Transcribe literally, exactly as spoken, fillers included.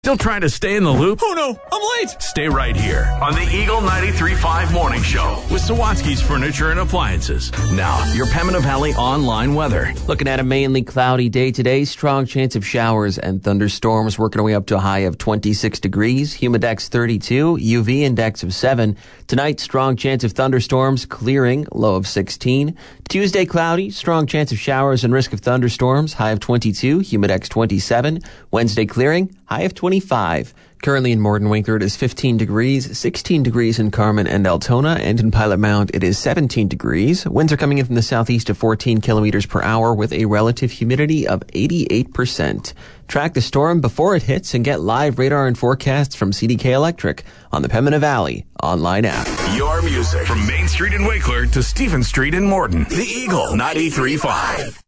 Still trying to stay in the loop? Oh no, I'm late! Stay right here on the Eagle ninety-three point five Morning Show with Sawatsky's Furniture and Appliances. Now, your Pembina Valley online weather. Looking at a mainly cloudy day today. Strong chance of showers and thunderstorms, working our way up to a high of twenty-six degrees. Humidex thirty-two, U V index of seven. Tonight, strong chance of thunderstorms, clearing, low of sixteen. Tuesday, cloudy, strong chance of showers and risk of thunderstorms, high of twenty-two, Humidex twenty-seven. Wednesday, clearing, high of twenty-five. Currently in Morden Winkler, it is fifteen degrees, sixteen degrees in Carmen and Altona, and in Pilot Mount, it is seventeen degrees. Winds are coming in from the southeast at fourteen kilometers per hour with a relative humidity of eighty-eight percent. Track the storm before it hits and get live radar and forecasts from C D K Electric on the Pembina Valley online app. Your music from Main Street in Winkler to Stephen Street in Morden. The Eagle ninety-three point five.